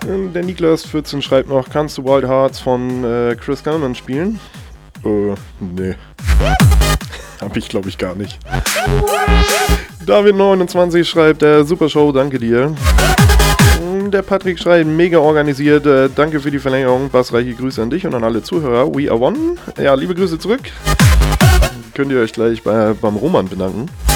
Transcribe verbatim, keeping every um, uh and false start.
Der Niklas vierzehn schreibt noch, kannst du Wild Hearts von äh, Chris Gallman spielen? Äh, nee. Hab ich, glaube ich, gar nicht. David neunundzwanzig schreibt, äh, super Show, danke dir. Der Patrick schreibt, mega organisiert, äh, danke für die Verlängerung, bassreiche Grüße an dich und an alle Zuhörer. We are one. Ja, liebe Grüße zurück. Könnt ihr euch gleich bei, beim Roman bedanken.